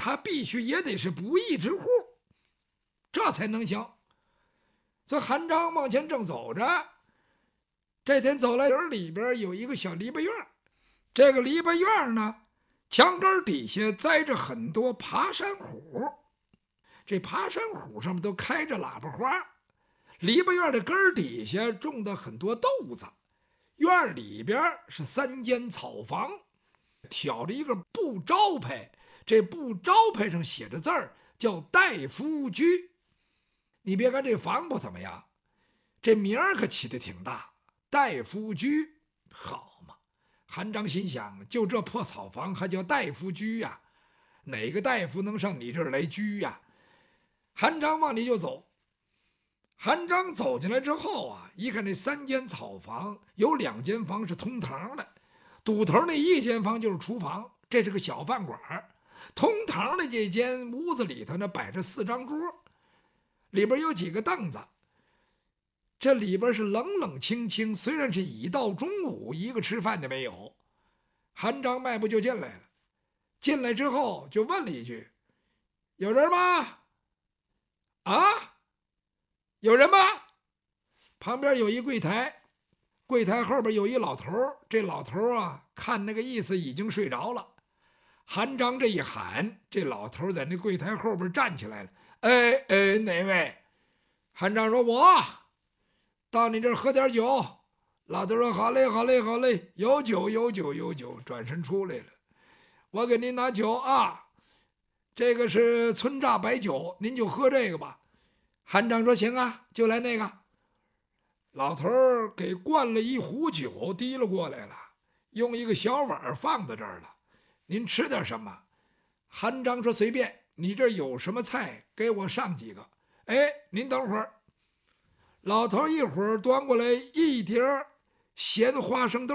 他必须也得是不义之户，这才能行。这韩章往前正走着，这天走来人里边有一个小篱笆院，这个篱笆院呢，墙根底下栽着很多爬山虎，这爬山虎上面都开着喇叭花。篱笆院的根底下种的很多豆子，院里边是3间草房，挑着一个布招牌，这布招牌上写着字儿，叫大夫居。你别看这房不怎么样，这名儿可起得挺大，大夫居，好嘛！韩章心想，就这破草房还叫大夫居呀？哪个大夫能上你这儿来居呀？韩章往里就走。韩章走进来之后啊，一看这3间草房，有2间房是通堂的，堵头那1间房就是厨房，这是个小饭馆。通堂的这间屋子里头呢，摆着4张桌，里边有几个凳子。这里边是冷冷清清，虽然是已到中午，一个吃饭的没有。韩章迈步就进来了，进来之后就问了一句：“有人吗？啊？有人吗？”旁边有一柜台，柜台后边有一老头，这老头啊，看那个意思已经睡着了。韩章这一喊，这老头在那柜台后边站起来了。哪位？韩章说：“我到你这儿喝点酒。”老头说：“好嘞，好嘞，好嘞，有酒，有酒，有酒。”转身出来了，我给您拿酒啊，这个是村榨白酒，您就喝这个吧。韩章说：“行啊，就来那个。”老头给灌了一壶酒，提了过来了，用一个小碗放在这儿了。您吃点什么？韩章说：“随便，你这有什么菜，给我上几个。”您等会儿。老头一会儿端过来1碟咸花生豆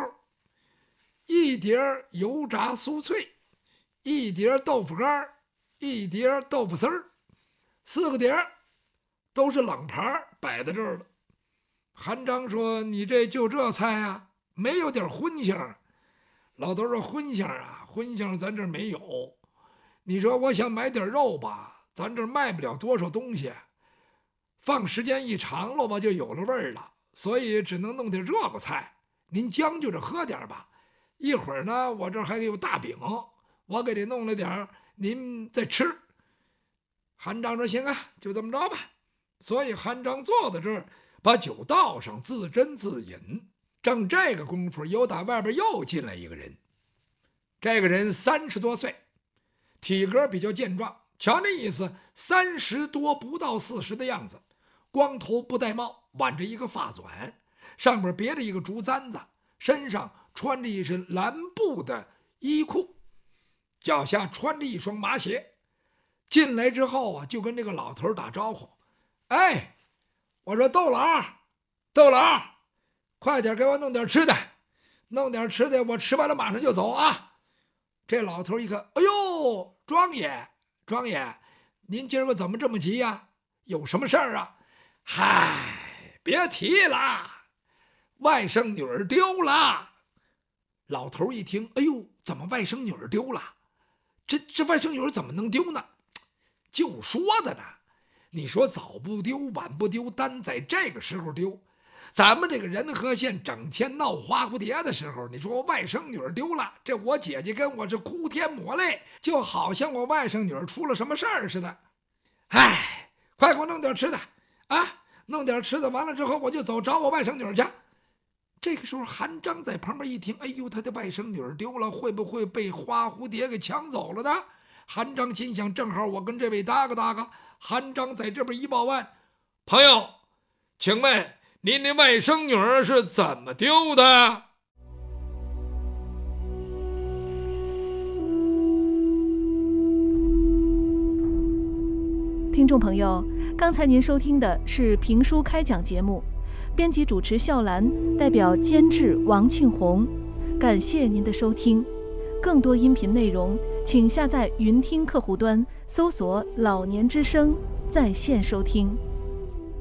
，1碟油炸酥脆，1碟豆腐干，1碟豆腐丝儿，4个碟都是冷盘摆在这儿了。韩章说：“你这就这菜啊，没有点荤腥？”老头说：“荤腥啊，荤腥咱这儿没有。你说我想买点肉吧，咱这儿卖不了多少东西，放时间一长了吧，就有了味儿了，所以只能弄点这个菜。您将就着喝点吧。一会儿呢，我这儿还有大饼，我给你弄了点，您再吃。”韩章说：“行啊，就这么着吧。”所以韩章坐在这儿，把酒倒上，自斟自饮。正这个功夫，由打外边又进来一个人。这个人30多岁，体格比较健壮，瞧那意思，30多不到40的样子，光头不戴帽，挽着一个发纂，上边别着一个竹簪子，身上穿着一身蓝布的衣裤，脚下穿着一双麻鞋。进来之后啊，就跟这个老头打招呼：“我说窦老，窦老，快点给我弄点吃的，弄点吃的，我吃完了马上就走啊。”这老头一看，哎呦，庄爷，庄爷，您今儿个怎么这么急呀？有什么事儿啊？嗨，别提了，外甥女儿丢了。老头一听，哎呦，怎么外甥女儿丢了？这外甥女儿怎么能丢呢？就说的呢，你说早不丢晚不丢，单在这个时候丢，咱们这个仁和县整天闹花蝴蝶的时候，你说我外甥女儿丢了，这我姐姐跟我是哭天抹泪，就好像我外甥女儿出了什么事儿似的。快给我弄点吃的啊！弄点吃的，完了之后我就走找我外甥女儿去。这个时候韩章在旁边一听，哎呦，他的外甥女儿丢了，会不会被花蝴蝶给抢走了呢？韩章心想，正好我跟这位搭个搭个。韩章在这边一报案：“朋友，请问您的外甥女儿是怎么丢的？” 听众朋友，刚才您收听的是评书开讲节目，编辑主持笑兰，代表监制王庆红，感谢您的收听。更多音频内容，请下载云听客户端，搜索“老年之声”在线收听。